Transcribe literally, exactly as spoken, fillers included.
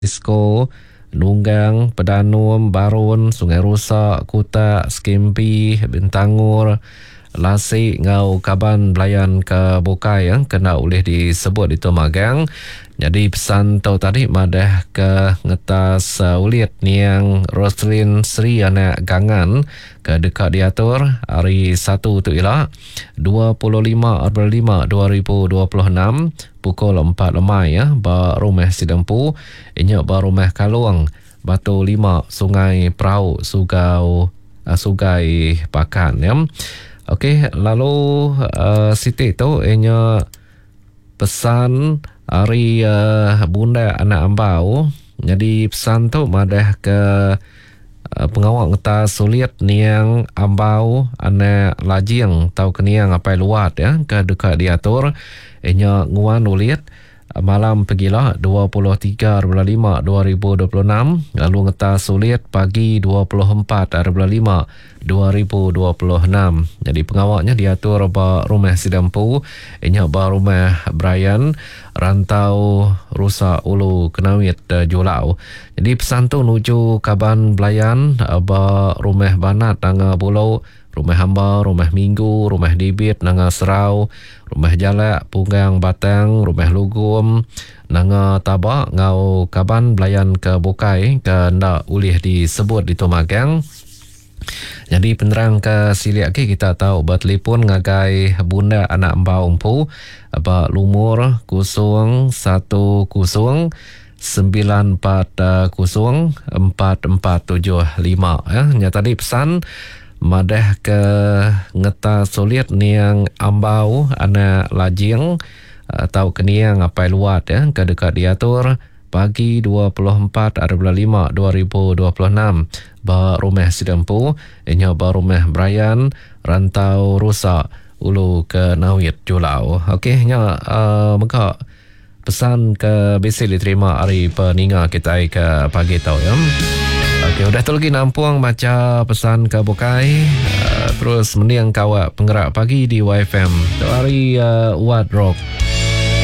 Francisco, Nunggang, Pedanum, Barun, Sungai Rusak, Kutak, Skimpi, Bintangor, Lasik, Ngau, Kaban, Belayan ke Bokai yang kena boleh disebut itu magang. Jadi pesan tau tadi madah ke ngetas uh, ulit ni yang Roslin Sri anak gangan ke dekat diatur hari satu tu ialah dua puluh lima April lima dua ribu dua puluh enam pukul empat lemai ya ba rumah Sidempu inya ba rumah Kaluang Batu lima Sungai Perahu Sugau uh, Sungai Pakan ya. Okey, lalu uh, Siti tu inya pesan hari uh, bunda anak ambau. Jadi pesan tu madah ke uh, pengawal ngeta sulit niang ambau anak lajing tau keniang apa luat ya ke dekat diatur inya nguan ulit uh, malam pergilah dua puluh tiga bulan lima dua ribu dua puluh enam lalu ngeta sulit pagi dua puluh empat bulan lima dua ribu dua puluh enam. Jadi pengawalnya diatur ba rumah Sidempu inya ba rumah Brian Rantau Rusak Ulu Kenawit uh, Julau. Jadi pesan tu nuju Kaban Belayan uh, ba rumah Banat Nanga Pulau, rumah Hamba, rumah Minggu, rumah Dibit Nanga Serau, rumah Jalak Punggang Batang, rumah Lugum Nanga Tabak Ngau Kaban Belayan ke Bokai ke ndak ulih disebut di Tomagang. Jadi penerang ke siliak ke kita tahu bertelefon ngagai bunda anak mbau umpu apa lumur kusung satu kusung sembilan empat kusung empat empat tujuh lima ya. Nya tadi pesan madah ke ngeta sulit niang ambau anak lajing atau keniang apa luat ya ke dekat diatur pagi dua puluh empat bulan lima dua ribu dua puluh enam ba rumah Sidempu inya ba rumah Brian Rantau Rusak Ulu ke Nawit Julau. Okey nya uh, maka pesan ke bisi diterima hari peninga kita ke pagi tau ya. Okey udah tu lagi nampuang baca pesan ke Bokai uh, terus meniang kawak penggerak pagi di Y F M tu hari uh, Wat Rock.